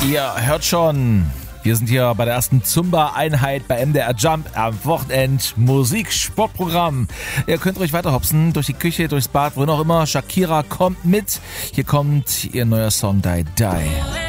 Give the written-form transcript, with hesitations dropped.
Ihr hört schon, wir sind hier bei der ersten Zumba-Einheit bei MDR Jump am Wochenend Musik-Sportprogramm. Ihr könnt ruhig weiter hopsen, durch die Küche, durchs Bad, wo noch immer. Shakira kommt mit. Hier kommt ihr neuer Song Die Die.